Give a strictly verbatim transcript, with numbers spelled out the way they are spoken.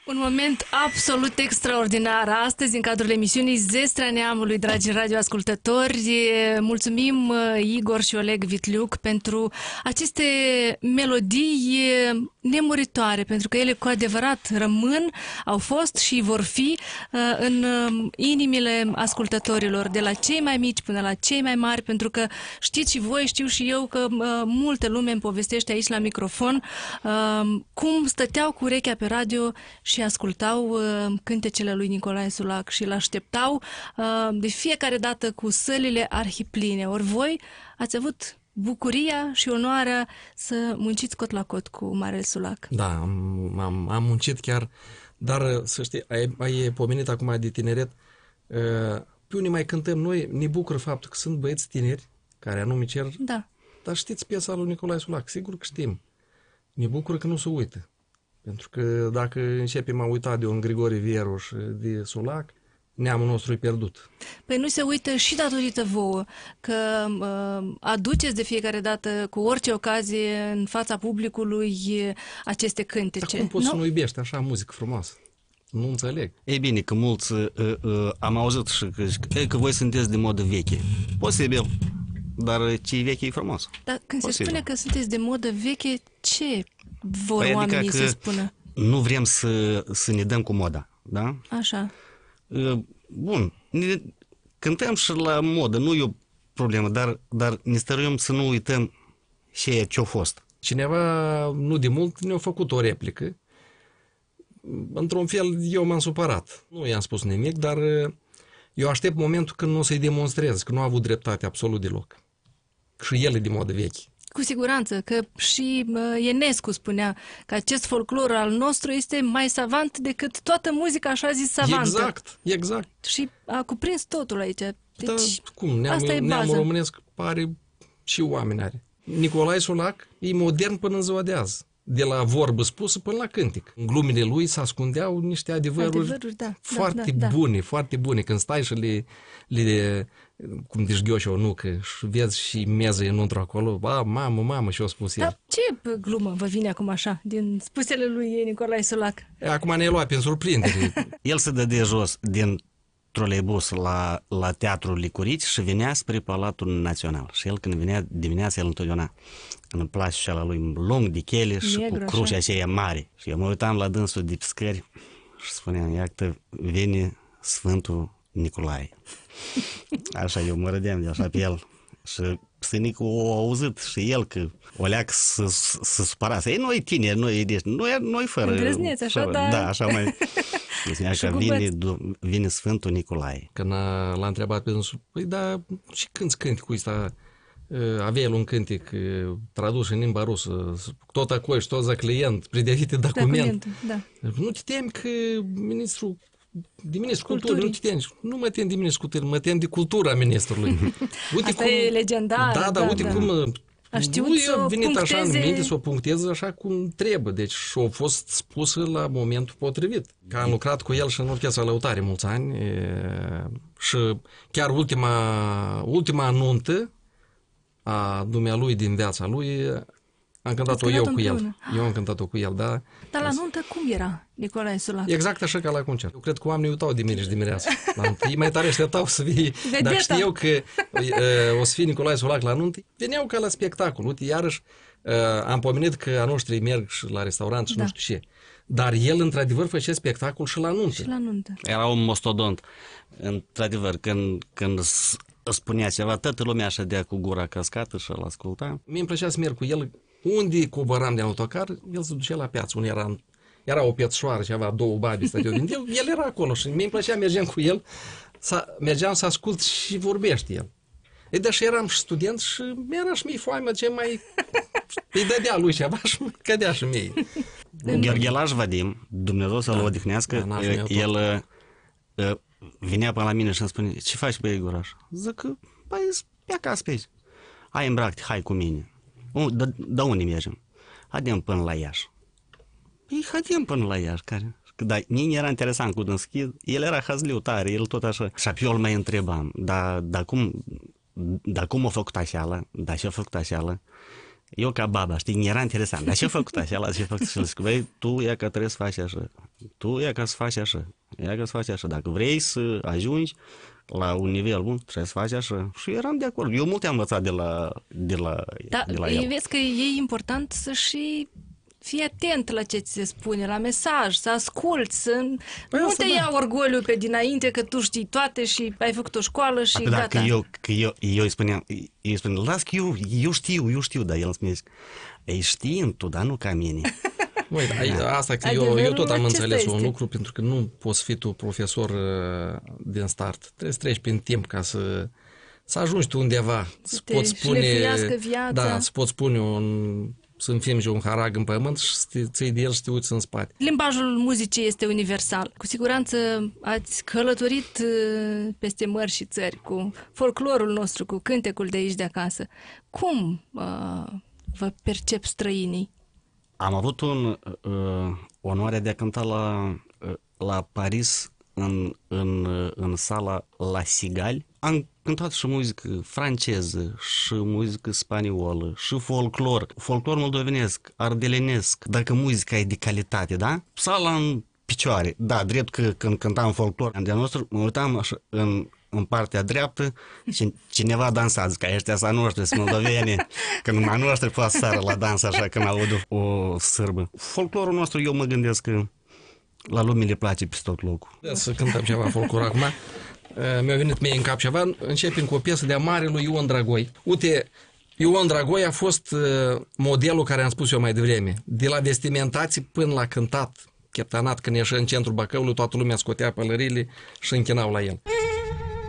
Un moment absolut extraordinar astăzi în cadrul emisiunii Zestrea Neamului, dragi radioascultători. Mulțumim Igor și Oleg Vitliuc pentru aceste melodii nemuritoare, pentru că ele cu adevărat rămân, au fost și vor fi în inimile ascultătorilor, de la cei mai mici până la cei mai mari, pentru că știți și voi, știu și eu că multă lume îmi povestește aici la microfon cum stăteau cu urechea pe radio și ascultau uh, cântecele lui Nicolae Sulac și îl așteptau uh, de fiecare dată cu sălile arhipline. Ori voi ați avut bucuria și onoarea să munciți cot la cot cu Marele Sulac. Da, am, am, am muncit chiar, dar să știi, ai, ai pomenit acum de tineret. Uh, pe unii mai cântăm noi, ne bucură faptul că sunt băieți tineri care anume cer. Da. Dar știți piesa lui Nicolae Sulac? Sigur că știm. Ne bucură că nu se uită. Pentru că dacă începem a uita de un Grigore Vieru și de Sulac, neamul nostru e pierdut. Păi nu se uită și datorită vouă, că uh, aduceți de fiecare dată, cu orice ocazie, în fața publicului aceste cântece. Dar cum poți no? să nu iubești așa muzică frumoasă? Nu înțeleg. E bine, că mulți uh, uh, am auzit și că, că, că voi sunteți de modă veche. Posibil, dar ce e veche e frumos. Dar când Posibil. se spune că sunteți de modă veche, ce vor păi oamenii adică să spună? Nu vrem să, să ne dăm cu moda, da? Așa. Bun, ne cântăm și la modă, nu e o problemă, dar, dar ne stăruim să nu uităm și ce-a fost. Cineva, nu de mult, ne-a făcut o replică. Într-un fel, eu m-am supărat. Nu i-am spus nimic, dar eu aștept momentul când nu o să-i demonstrez, că nu a avut dreptate absolut deloc. Și el e de modă veche. Cu siguranță, că și uh, Enescu spunea că acest folclor al nostru este mai savant decât toată muzica așa zis savantă. Exact, exact. Și a cuprins totul aici. Deci, da, cum, neamul, asta e neamul baza. românesc pare și oameni are. Nicolae Sulac e modern până în ziua de azi. De la vorbă spusă până la cântec. În glumile lui se ascundeau niște adevăruri, adevăruri da, foarte da, da, bune, da. foarte bune. Când stai și le, le cum deșghioși o nucă și vezi și meză înăuntru acolo, ba, mamă, mamă, și-o spus el. Dar ce glumă vă vine acum așa, din spusele lui Nicolae Sulac? Acum ne-ai luat prin surprindere. El se dădea jos din troleibus la, la Teatrul Licurici și venea spre Palatul Național. Și el când venea dimineața, el întotdeauna în plașul lui lung de chele și negru, cu crucea așa. aceea mare. Și eu mă uitam la dânsul de pe scări și spuneam, iată, vine Sfântul Nicolae. Așa, eu mă râdeam de așa pe el. Și Sânicu a auzit și el că o leac să se supărase. Ei, noi tineri, noi, noi, noi fără... Îndrăzneți, așa, fără, dar... Da, așa mai... Spunea că vine, vine Sfântul Nicolae. Când l-a întrebat pe dânsul, păi da, și când cânti cu ăsta? Avea el un cântec tradus în limba rusă, tot acolo și tot za client, pridevite document. Da. Nu te temi că ministrul de ministrul culturii, nu te temi. Nu mă tem de ministrul culturii, mă tem de cultura ministrului. Uite Asta cum, e legendar. Da, da, da uite da. cum... A știut nu să a venit puncteze... așa în minte, să o puncteze așa cum trebuie. Deci și-a fost spusă la momentul potrivit. Că am lucrat cu el și în Orchestra Lăutare mulți ani e, și chiar ultima, ultima nuntă a dumnealui din viața lui am cântat-o eu cu el. Eu am cântat-o cu el, da. Dar la nuntă cum era Nicolae Sulac? Exact așa ca la concert. Eu cred că oamenii uitau de mine și dimineața. La nuntă. Ei mai tare așteptau să vii. Dacă știau că uh, o să fie Nicolae Sulac la nuntă, veneau ca la spectacol. Uite, iarăși uh, am pomenit că a noștri merg și la restaurant și da. nu știu ce. Dar el, într-adevăr, făcea spectacol și la nuntă. Și la nuntă. Era un mastodont. Într-adevăr, când, când spunea ceva, toată lumea așa dea cu gura cascată și îl asculta. Mie îmi plăcea să merg cu el. Unde coboram de autocar, el se ducea la piață. Unde era, era o piațoară și avea două babi stăteau din el. El era acolo și mie îmi plăcea, mergeam cu el, să, mergeam să ascult și vorbește el. E, deși eram și student și mi-era și mie foame, ce mai... Îi dădea lui ceva și mă cădea și mie. Gherghelaș Vadim, Dumnezeu să-l da. odihnească, Da, el uh, venea pe la mine și îmi spune, ce faci, băi, Igor? Zic că, băi, pe acasă pe aici. Hai îmbrac-te, hai cu mine. Da, da unde mergem? Haidem până la Iași. Păi, haidem până la Iași, care... Dar nimeni era interesant cu dânschid, el era hazliu tare, el tot așa. Și eu îl mai întrebam, dar da cum, da cum a făcut așa, da ce a făcut așa? Eu ca baba, știi, mi era interesant, dar ce a făcut așa, ce a făcut? Și el zic, băi, tu e că trebuie să faci așa. Tu e ca să faci așa. E ca să faci așa. Dacă vrei să ajungi la un nivel bun, trebuie să faci așa. Și eram de acord. Eu mult am învățat de la, de la, Da, de la el. vezi că e important să și fii atent la ce ți se spune, la mesaj, să asculți, să Păi nu asta te da. ia orgoliu pe dinainte că tu știi toate și ai făcut o școală și Apoi dacă gata. eu, că eu, eu îi spuneam, eu îi spuneam, las că eu, eu știu, eu știu, dar el îmi spune, ei știind tu, dar nu ca mine. Măi, da, asta că eu, Adevărul eu tot am acesta înțeles un este. lucru, pentru că nu poți fi tu profesor uh, din start. Trebuie să treci prin timp ca să, să ajungi tu undeva. Să te poți spune, șlefuiască viața. da, să poți pune un, să înfimgi un harag în pământ și să te ții de el și să te uiți în spate. Limbajul muzicii este universal. Cu siguranță ați călătorit uh, peste mări și țări cu folclorul nostru, cu cântecul de aici de acasă. Cum uh, vă percep străinii? Am avut un, uh, onoarea de a cânta la, uh, la Paris în, în, uh, în sala La Cigale. Am cântat și muzică franceză, și muzică spaniolă, și folclor, folclor moldovenesc, ardelenesc, dacă muzica e de calitate, da? Sala în picioare, da, drept că când cântam folclor de-a nostru, mă uitam așa în, în partea dreaptă și cineva dansa, zic că ăștia să noștri, sunt moldoveni, că numai noștri poate să sară la dans așa când aud o sârbă. Folclorul nostru, eu mă gândesc că la lume le place pe tot locul. Să cântăm ceva folclor acum. Mi-a venit mie în cap ceva. Începem cu o piesă de mare lui Ion Dragoi. Uite, Ion Dragoi a fost modelul care am spus eu mai devreme. De la vestimentații până la cântat, cheptanat, când ieșea în centrul Bacăului, toată lumea scotea pălările și închinau la el.